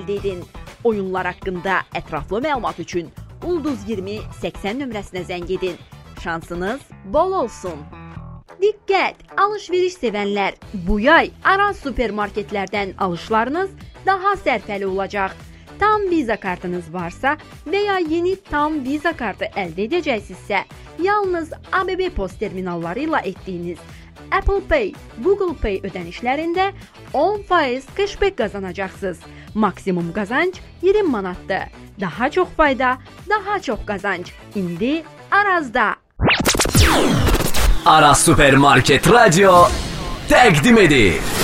əldə edin. Oyunlar haqqında ətraflı məlumat üçün Ulduz 20 80 nömrəsinə zəng edin. Şansınız bol olsun. Diqqət! Alış-veriş sevənlər, bu yay Araz supermarketlərdən alışlarınız daha sərfəli olacaq. Tam Visa kartınız varsa və ya yeni tam Visa kartı əldə edəcəksinizsə, yalnız ABB post terminalları ilə etdiyiniz Apple Pay, Google Pay ödənişlərində 10% cashback qazanacaqsınız. Maksimum qazanc 20 manatdır. Daha çox fayda, daha çox qazanc. İndi Arazda. Araz Supermarket Radio təqdim edir.